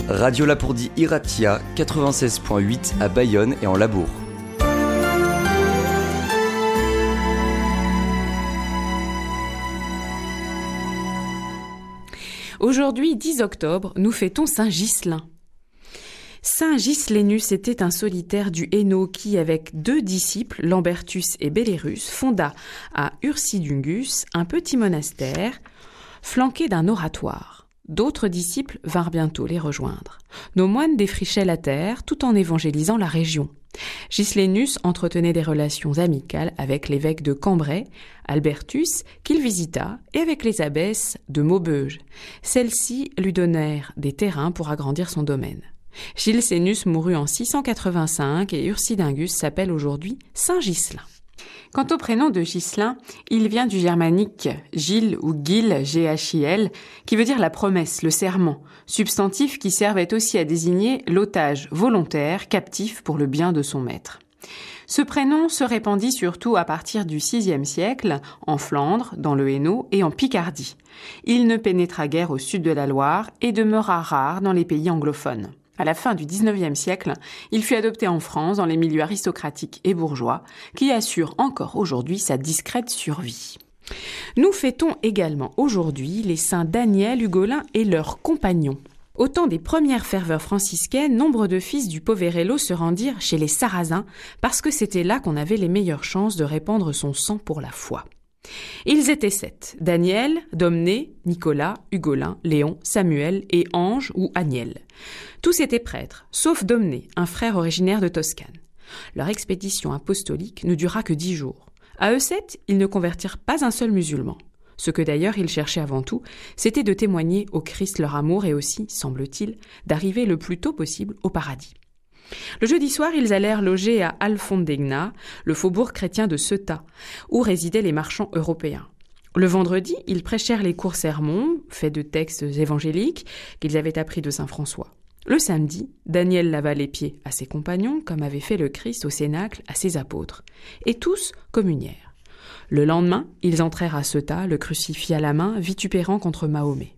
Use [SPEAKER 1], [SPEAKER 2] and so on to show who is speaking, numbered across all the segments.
[SPEAKER 1] Radio Lapourdie Iratia, 96.8 à Bayonne et en Labour.
[SPEAKER 2] Aujourd'hui, 10 octobre, nous fêtons Saint Ghislain. Saint Gislénus était un solitaire du Hainaut qui, avec 2 disciples, Lambertus et Bellérus, fonda à Ursidungus un petit monastère flanqué d'un oratoire. D'autres disciples vinrent bientôt les rejoindre. Nos moines défrichaient la terre tout en évangélisant la région. Gislénus entretenait des relations amicales avec l'évêque de Cambrai, Albertus, qu'il visita, et avec les abbesses de Maubeuge. Celles-ci lui donnèrent des terrains pour agrandir son domaine. Gislénus mourut en 685 et Ursidungus s'appelle aujourd'hui Saint-Ghislain. Quant au prénom de Ghislain, il vient du germanique Gil ou Gil, G-H-I-L, qui veut dire la promesse, le serment, substantif qui servait aussi à désigner l'otage volontaire, captif pour le bien de son maître. Ce prénom se répandit surtout à partir du VIe siècle, en Flandre, dans le Hainaut et en Picardie. Il ne pénétra guère au sud de la Loire et demeura rare dans les pays anglophones. À la fin du XIXe siècle, il fut adopté en France dans les milieux aristocratiques et bourgeois, qui assurent encore aujourd'hui sa discrète survie. Nous fêtons également aujourd'hui les saints Daniel, Ugolin et leurs compagnons. Au temps des premières ferveurs franciscaines, nombre de fils du Poverello se rendirent chez les Sarrasins parce que c'était là qu'on avait les meilleures chances de répandre son sang pour la foi. Ils étaient 7, Daniel, Domné, Nicolas, Ugolin, Léon, Samuel et Ange ou Aniel. Tous étaient prêtres, sauf Domné, un frère originaire de Toscane. Leur expédition apostolique ne dura que 10 jours. À eux 7, ils ne convertirent pas un seul musulman. Ce que d'ailleurs ils cherchaient avant tout, c'était de témoigner au Christ leur amour et aussi, semble-t-il, d'arriver le plus tôt possible au paradis. Le jeudi soir, ils allèrent loger à Alfondegna, le faubourg chrétien de Ceuta, où résidaient les marchands européens. Le vendredi, ils prêchèrent les courts sermons, faits de textes évangéliques, qu'ils avaient appris de saint François. Le samedi, Daniel lava les pieds à ses compagnons, comme avait fait le Christ au Cénacle à ses apôtres, et tous communièrent. Le lendemain, ils entrèrent à Ceuta, le crucifix à la main, vitupérant contre Mahomet.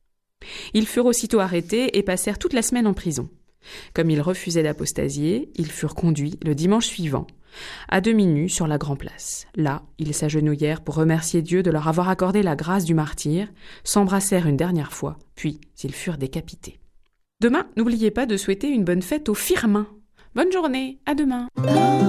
[SPEAKER 2] Ils furent aussitôt arrêtés et passèrent toute la semaine en prison. Comme ils refusaient d'apostasier, ils furent conduits le dimanche suivant, à demi nus sur la Grand-Place. Là, ils s'agenouillèrent pour remercier Dieu de leur avoir accordé la grâce du martyre, s'embrassèrent une dernière fois, puis ils furent décapités. Demain, n'oubliez pas de souhaiter une bonne fête aux Firmin. Bonne journée, à demain.